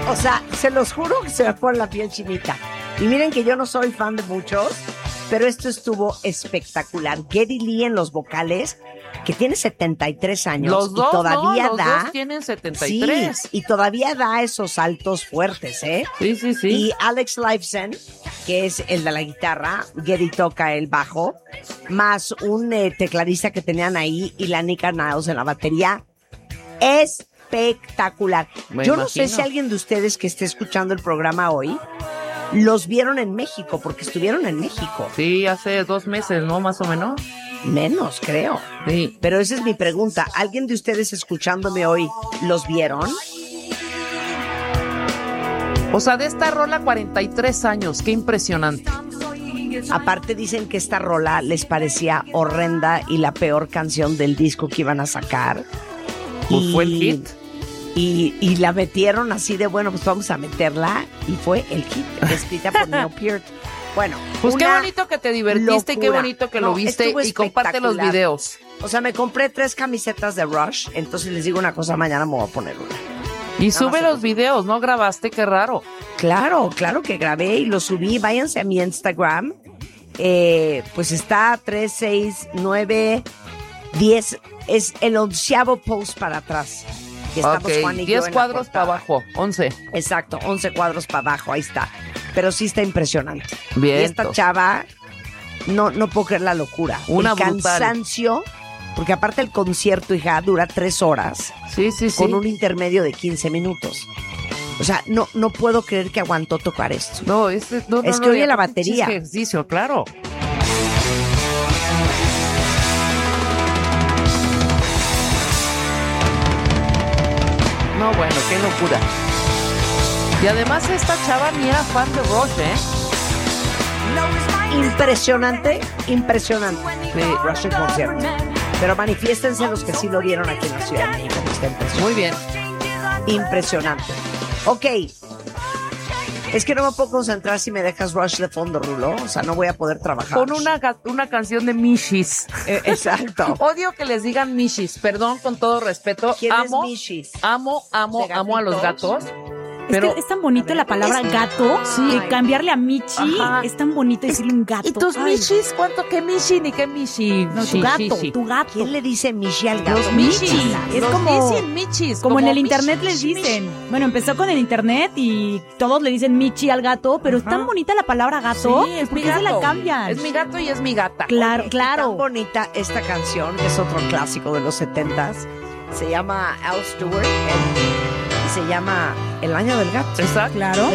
O sea, se los juro que se me pone la piel chinita. Y miren que yo no soy fan de muchos, pero esto estuvo espectacular. Geddy Lee en los vocales, que tiene 73 años. Los dos, y todavía los da. dos tienen 73. Sí, y todavía da esos saltos fuertes, ¿eh? Sí, sí, sí. Y Alex Lifeson, que es el de la guitarra, Geddy toca el bajo, más un tecladista que tenían ahí y la Nika Niles en la batería. Espectacular. Yo no sé si alguien de ustedes que esté escuchando el programa hoy los vieron en México, porque estuvieron en México. Sí, hace 2 meses, ¿no? Más o menos. Menos, creo. Sí. Pero esa es mi pregunta. ¿Alguien de ustedes escuchándome hoy los vieron? O sea, de esta rola 43 años, qué impresionante. Aparte dicen que esta rola les parecía horrenda y la peor canción del disco que iban a sacar. Pues fue el hit. Y la metieron así de, bueno, pues vamos a meterla. Y fue el hit, escrita por Neil Peart. Bueno, pues qué bonito que te divertiste, y qué bonito que lo viste, y comparte los videos. O sea, me compré 3 camisetas de Rush, entonces les digo una cosa, mañana me voy a poner una. Y sube los videos, ¿no grabaste? Qué raro. Claro, claro que grabé y los subí. Váyanse a mi Instagram. Pues está 3, 6, 9, 10. Es el 11º post para atrás. Que estamos Juan y 10 yo en cuadros para abajo, 11. Exacto, 11 cuadros para abajo, ahí está. Pero sí está impresionante. Bien. Y esta chava, no puedo creer la locura. Una el cansancio, porque aparte el concierto, hija, dura 3 horas. Sí, sí, sí. Con un intermedio de 15 minutos. O sea, no puedo creer que aguantó tocar esto. No, es que oye la batería. Ejercicio, claro. No, bueno, qué locura. Y además esta chava ni era fan de Rush, ¿eh? Impresionante, impresionante. Sí. Rush en concierto. Pero manifiéstense los que sí lo vieron aquí en la Ciudad de México. Está impresionante. Muy bien. Impresionante. Ok. Es que no me puedo concentrar si me dejas Rush de fondo, Rulo. O sea, no voy a poder trabajar. Con una canción de Mishis. Exacto. Odio que les digan Mishis. Perdón, con todo respeto. ¿Quién es Mishis? Amo a los gatos. Pero es que es tan bonito la palabra gato, sí, que cambiarle a Michi. Ajá. Es tan bonito decirle un gato. ¿Y tus Mishis? ¿Cuánto? ¿Qué Mishi ni qué Mishi? No, tu gato, tu gato. ¿Quién le dice Michi al gato? Los Mishis. Es Los como, dicen Michis. como en el Mishi, internet les dicen. Bueno, empezó con el internet y todos le dicen Michi al gato, pero es tan bonita la palabra gato. Sí, es ¿por mi qué se gato. la cambian? Es mi gato y es mi gata. Claro, Tan claro. bonita esta canción, que es otro clásico de los 70s. Se llama Al Stewart y se llama El Año del Gato. Exacto. Claro.